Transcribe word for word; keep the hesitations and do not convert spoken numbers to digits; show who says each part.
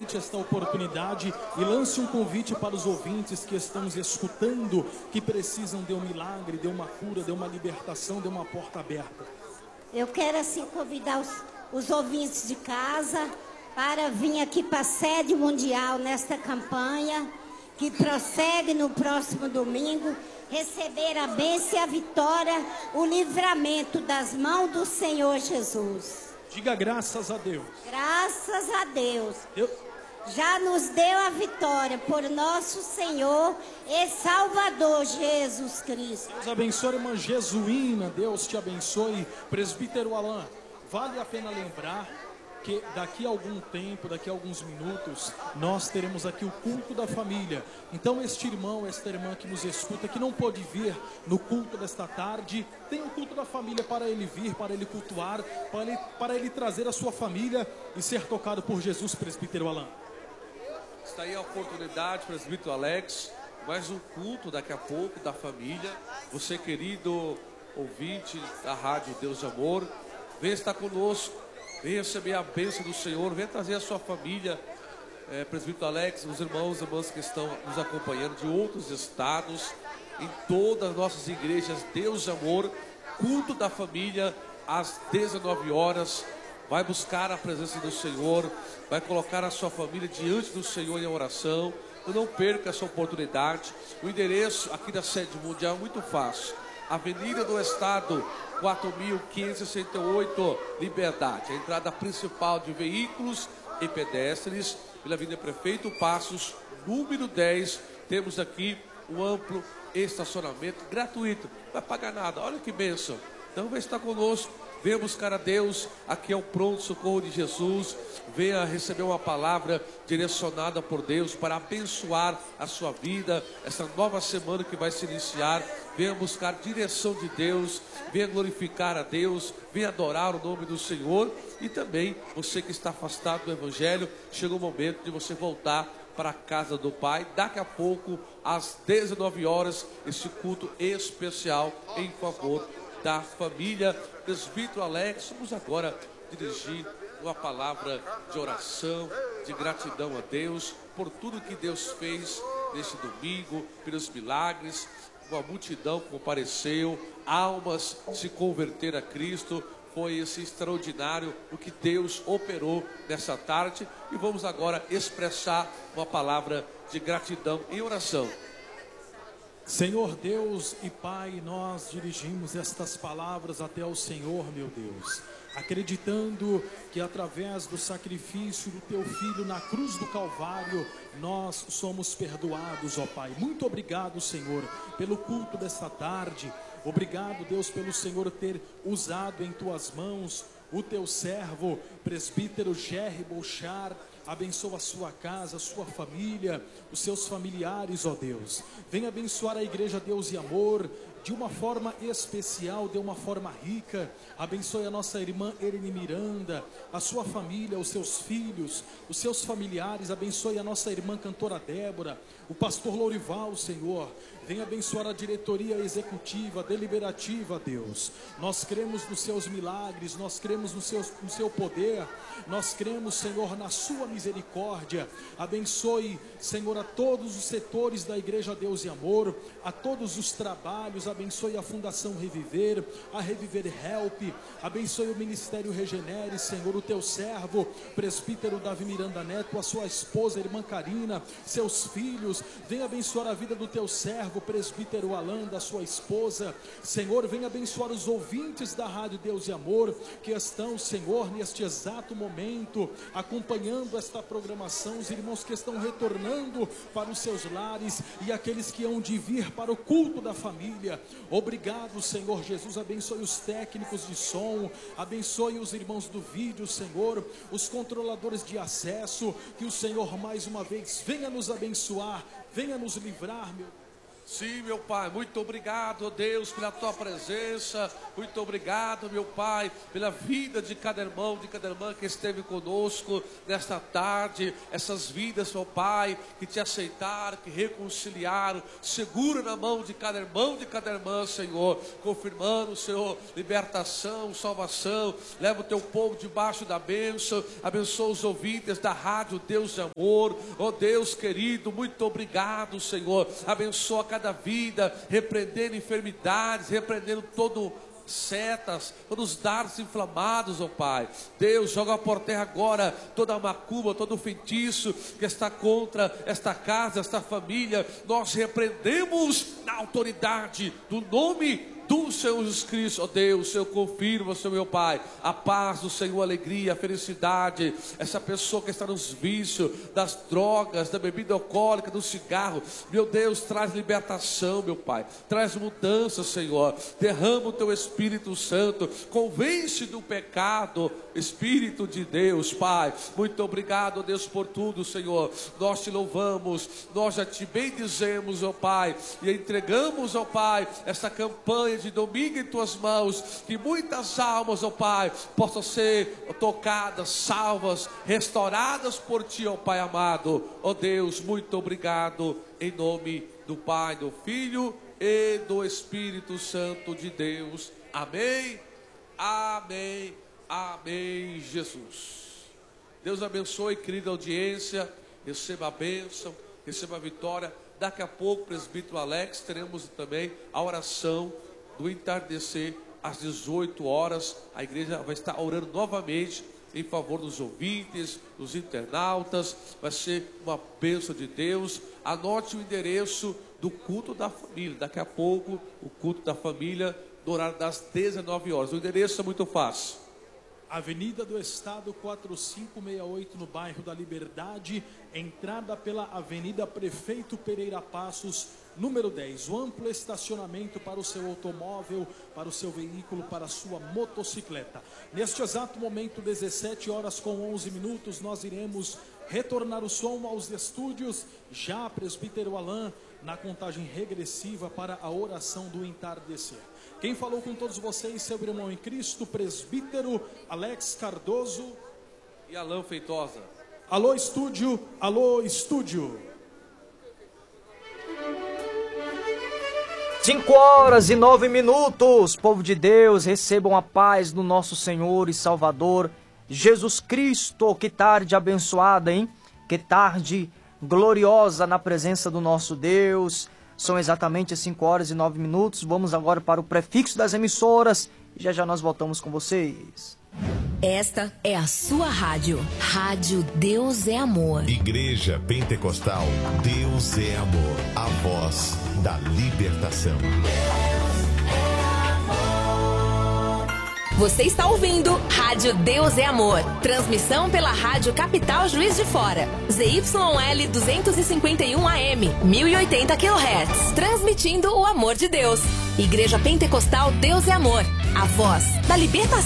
Speaker 1: esta oportunidade e lance um convite para os ouvintes que estamos escutando, que precisam de um milagre, de uma cura, de uma libertação, de uma porta aberta.
Speaker 2: Eu quero assim convidar os, os ouvintes de casa para vir aqui para a sede mundial nesta campanha, que prossegue no próximo domingo, receber a bênção e a vitória, o livramento das mãos do Senhor Jesus.
Speaker 1: Diga graças a Deus.
Speaker 2: Graças a Deus.
Speaker 1: Eu...
Speaker 2: Já nos deu a vitória por nosso Senhor e Salvador Jesus Cristo.
Speaker 1: Deus abençoe, irmã Jesuína. Deus te abençoe. Presbítero Alain, vale a pena lembrar que daqui a algum tempo, daqui a alguns minutos, nós teremos aqui o culto da família. Então este irmão, esta irmã que nos escuta, que não pôde vir no culto desta tarde, tem o culto da família para ele vir, para ele cultuar, para ele, para ele trazer a sua família e ser tocado por Jesus. Presbítero Alain.
Speaker 3: Está aí a oportunidade, presbítero Alex, mais um culto daqui a pouco da família. Você, querido ouvinte da Rádio Deus de Amor, venha estar conosco. Venha receber a bênção do Senhor, venha trazer a sua família, é, presbítero Alex, os irmãos e irmãs que estão nos acompanhando de outros estados, em todas as nossas igrejas, Deus de Amor, culto da família, às dezenove horas, vai buscar a presença do Senhor, vai colocar a sua família diante do Senhor em oração. Não perca essa oportunidade. O endereço aqui da sede mundial é muito fácil. Avenida do Estado, quatro mil quinhentos e sessenta e oito, Liberdade. A entrada principal de veículos e pedestres, pela Avenida Prefeito Passos, número dez. Temos aqui um amplo estacionamento gratuito. Não vai pagar nada. Olha que bênção. Então vem estar conosco. Venha buscar a Deus. Aqui é o pronto socorro de Jesus. Venha receber uma palavra direcionada por Deus para abençoar a sua vida, essa nova semana que vai se iniciar. Venha buscar direção de Deus, venha glorificar a Deus, venha adorar o nome do Senhor. E também, você que está afastado do Evangelho, chegou o momento de você voltar para a casa do Pai. Daqui a pouco, às dezenove horas, esse culto especial em favor da família. Presbítero Alex, vamos agora dirigir uma palavra de oração, de gratidão a Deus por tudo que Deus fez neste domingo, pelos milagres. Uma multidão compareceu, almas se converteram a Cristo. Foi esse extraordinário o que Deus operou nessa tarde. E vamos agora expressar uma palavra de gratidão em oração.
Speaker 1: Senhor Deus e Pai, nós dirigimos estas palavras até ao Senhor, meu Deus, acreditando que através do sacrifício do Teu Filho na cruz do Calvário, nós somos perdoados, ó Pai. Muito obrigado, Senhor, pelo culto desta tarde. Obrigado, Deus, pelo Senhor ter usado em Tuas mãos o Teu servo, presbítero Jerry Bolchar. Abençoa a sua casa, a sua família, os seus familiares, ó Deus. Venha abençoar a igreja Deus e Amor de uma forma especial, de uma forma rica. Abençoe a nossa irmã Erene Miranda, a sua família, os seus filhos, os seus familiares. Abençoe a nossa irmã cantora Débora, o pastor Lourival, Senhor. Venha abençoar a diretoria executiva, deliberativa, Deus. Nós cremos nos seus milagres, nós cremos no seu, no seu poder, nós cremos, Senhor, na sua misericórdia. Abençoe, Senhor, a todos os setores da igreja Deus e Amor, a todos os trabalhos. Abençoe a Fundação Reviver, a Reviver Help. Abençoe o Ministério Regenere, Senhor, o teu servo, presbítero Davi Miranda Neto, a sua esposa, a irmã Karina, seus filhos. Venha abençoar a vida do teu servo, presbítero Alain, da sua esposa. Senhor, venha abençoar os ouvintes da Rádio Deus e Amor, que estão, Senhor, neste exato momento, acompanhando esta programação, os irmãos que estão retornando para os seus lares e aqueles que hão de vir para o culto da família. Obrigado, Senhor Jesus. Abençoe os técnicos de som, abençoe os irmãos do vídeo, Senhor, os controladores de acesso. Que o Senhor mais uma vez venha nos abençoar, venha nos livrar, meu
Speaker 3: Sim, meu Pai, muito obrigado, ó Deus, pela Tua presença. Muito obrigado, meu Pai, pela vida de cada irmão, de cada irmã que esteve conosco nesta tarde. Essas vidas, ó Pai, que Te aceitaram, que reconciliaram. Segura na mão de cada irmão, de cada irmã, Senhor, confirmando, Senhor, libertação, salvação. Leva o Teu povo debaixo da bênção. Abençoa os ouvintes da rádio Deus de Amor. Ó Deus querido, muito obrigado, Senhor. Abençoa cada cada vida, repreendendo enfermidades, repreendendo todo setas, todos os dardos inflamados, ó Pai. Deus, joga por terra agora toda a macumba, todo o feitiço que está contra esta casa, esta família. Nós repreendemos na autoridade do nome do Senhor Jesus Cristo, ó Deus. Eu confirmo, Senhor meu Pai, a paz do Senhor, a alegria, a felicidade. Essa pessoa que está nos vícios das drogas, da bebida alcoólica, do cigarro, meu Deus, traz libertação, meu Pai, traz mudança, Senhor. Derrama o Teu Espírito Santo, convence do pecado, Espírito de Deus, Pai. Muito obrigado, ó Deus, por tudo, Senhor. Nós Te louvamos, nós já Te bendizemos, ó Pai, e entregamos, ó Pai, essa campanha de domingo em Tuas mãos. Que muitas almas, ó Pai, possam ser tocadas, salvas, restauradas por Ti, ó Pai amado. Ó Deus, muito obrigado, em nome do Pai, do Filho e do Espírito Santo de Deus. Amém, amém, amém, Jesus. Deus abençoe, querida audiência. Receba a bênção, receba a vitória. Daqui a pouco, presbítero Alex, teremos também a oração do entardecer às dezoito horas. A igreja vai estar orando novamente em favor dos ouvintes, dos internautas. Vai ser uma bênção de Deus. Anote o endereço do culto da família. Daqui a pouco, o culto da família, no horário das dezenove horas. O endereço é muito fácil:
Speaker 1: Avenida do Estado quatrocentos e sessenta e oito, no bairro da Liberdade, entrada pela Avenida Prefeito Pereira Passos, número dez. O amplo estacionamento para o seu automóvel, para o seu veículo, para a sua motocicleta. Neste exato momento, dezessete horas com onze minutos, nós iremos retornar o som aos estúdios. Já presbítero Alain, na contagem regressiva para a oração do entardecer. Quem falou com todos vocês, seu irmão em Cristo, presbítero Alex Cardoso
Speaker 3: e Alain Feitosa.
Speaker 1: Alô estúdio, alô estúdio.
Speaker 4: Cinco horas e nove minutos, povo de Deus, recebam a paz do nosso Senhor e Salvador Jesus Cristo. Que tarde abençoada, hein? Que tarde gloriosa na presença do nosso Deus. São exatamente cinco horas e nove minutos. Vamos agora para o prefixo das emissoras e já já nós voltamos com vocês.
Speaker 5: Esta é a sua rádio. Rádio Deus é Amor.
Speaker 6: Igreja Pentecostal Deus é Amor. A voz da libertação.
Speaker 5: Você está ouvindo Rádio Deus é Amor. Transmissão pela Rádio Capital Juiz de Fora. Z Y L duzentos e cinquenta e um A M, mil e oitenta quilohertz. Transmitindo o amor de Deus. Igreja Pentecostal Deus é Amor. A voz da libertação.